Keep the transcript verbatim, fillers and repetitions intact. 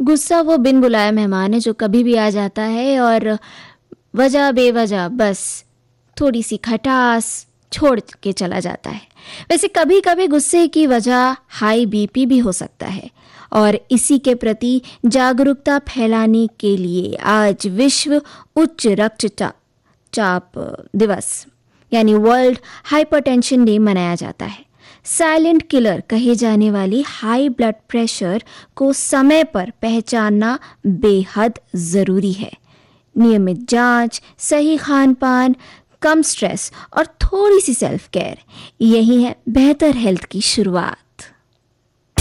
गुस्सा वो बिन बुलाए मेहमान है जो कभी भी आ जाता है और वजह बेवजह बस थोड़ी सी खटास छोड़ के चला जाता है। वैसे कभी कभी गुस्से की वजह हाई बीपी भी हो सकता है और इसी के प्रति जागरूकता फैलाने के लिए आज विश्व उच्च रक्तचाप दिवस यानी वर्ल्ड हाइपरटेंशन डे मनाया जाता है। साइलेंट किलर कहे जाने वाली हाई ब्लड प्रेशर को समय पर पहचानना बेहद ज़रूरी है। नियमित जांच, सही खान पान, कम स्ट्रेस और थोड़ी सी सेल्फ केयर, यही है बेहतर हेल्थ की शुरुआत।